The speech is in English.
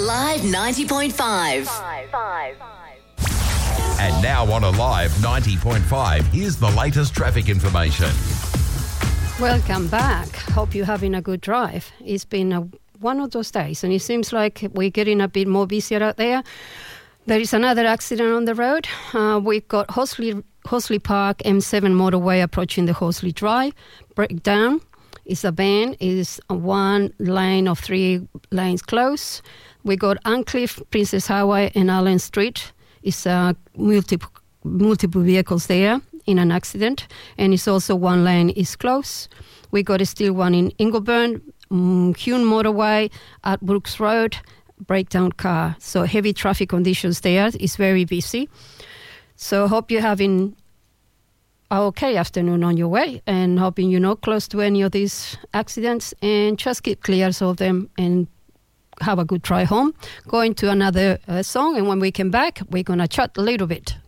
Alive 90.5. And now on Alive 90.5, here's the latest traffic information. Welcome back. Hope you're having a good drive. It's been one of those days, and it seems like we're getting a bit more busier out there. There is another accident on the road. We've got Horsley Park M7 motorway approaching the Horsley Drive. Breakdown is a van, is one lane of 3 lanes close. We got Uncliffe, Princess Highway and Allen Street. It's multiple vehicles there in an accident, and it's also one lane is close. We got still one in Ingleburn, Hume motorway at Brooks Road, breakdown car. So heavy traffic conditions there. It's very busy. So hope you're having an okay afternoon on your way, and hoping you're not close to any of these accidents, and just keep clear of them and have a good drive home. Going to another song, and when we come back, we're going to chat a little bit.